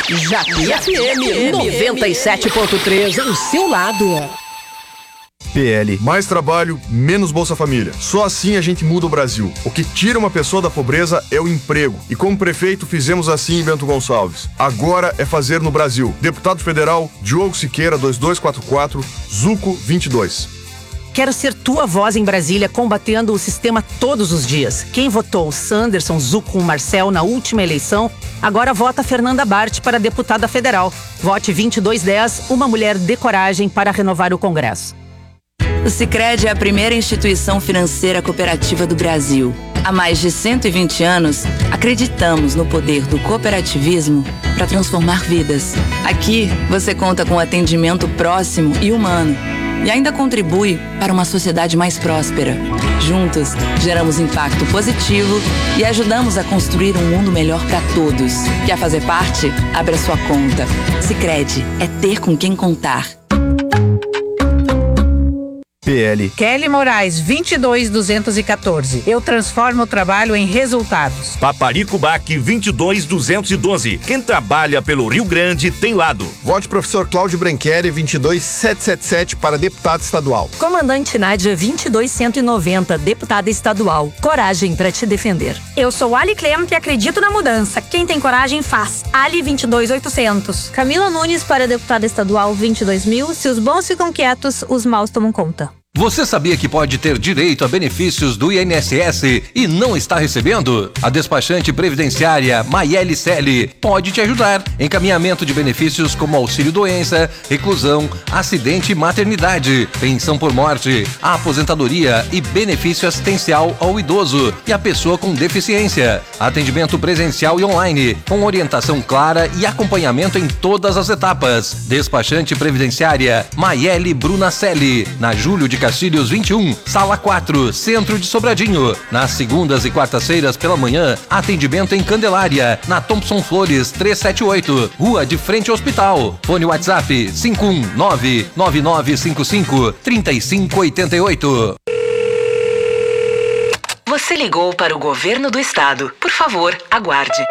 Japi FM 97.3, o seu lado. PL. Mais trabalho, menos Bolsa Família. Só assim a gente muda o Brasil. O que tira uma pessoa da pobreza é o emprego. E como prefeito fizemos assim em Bento Gonçalves. Agora é fazer no Brasil. Deputado Federal, Diogo Siqueira, 2244, Zuco 22. Quero ser tua voz em Brasília, combatendo o sistema todos os dias. Quem votou Sanderson, Zuco, Marcel na última eleição, agora vota Fernanda Bart para deputada federal. Vote 2210, uma mulher de coragem para renovar o Congresso. O Sicredi é a primeira instituição financeira cooperativa do Brasil. Há mais de 120 anos, acreditamos no poder do cooperativismo para transformar vidas. Aqui, você conta com atendimento próximo e humano e ainda contribui para uma sociedade mais próspera. Juntos, geramos impacto positivo e ajudamos a construir um mundo melhor para todos. Quer fazer parte? Abra sua conta. Sicredi é ter com quem contar. PL. Kelly Moraes, 22214. Eu transformo o trabalho em resultados. Paparico Bac, 22212. Quem trabalha pelo Rio Grande tem lado. Vote professor Cláudio Branqueri, 22777 para deputado estadual. Comandante Nádia, 22190, deputada estadual. Coragem para te defender. Eu sou Ali Clemente e acredito na mudança. Quem tem coragem faz. Ali 22800. Camila Nunes para deputada estadual 22.000. Se os bons ficam quietos, os maus tomam conta. Você sabia que pode ter direito a benefícios do INSS e não está recebendo? A despachante previdenciária Maiele Selle pode te ajudar. Encaminhamento de benefícios como auxílio-doença, reclusão, acidente e maternidade, pensão por morte, aposentadoria e benefício assistencial ao idoso e à pessoa com deficiência. Atendimento presencial e online, com orientação clara e acompanhamento em todas as etapas. Despachante previdenciária Maiele Bruna Selle, na Júlio de Castilhos 21, Sala 4, Centro de Sobradinho. Nas segundas e quartas-feiras pela manhã, atendimento em Candelária, na Thompson Flores 378, Rua de Frente ao Hospital. Fone WhatsApp 51999553588. Você ligou para o governo do estado. Por favor, aguarde.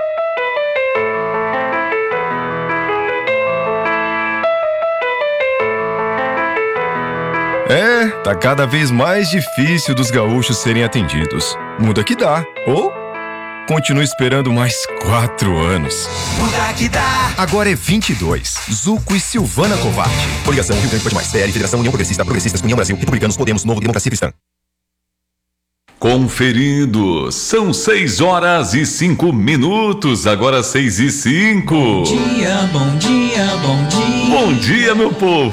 Tá cada vez mais difícil dos gaúchos serem atendidos. Muda que dá. Ou continue esperando mais 4 anos. Muda que dá. Agora é 22. Zuco e Silvana Kovac. Coligação Rio Grande Mais PL, Federação União Progressista, Progressistas, União Brasil, Republicanos, Podemos, Novo, Democracia Cristã. Conferindo, são 6h05, agora 6h05. Bom dia, bom dia, bom dia. Bom dia, meu povo.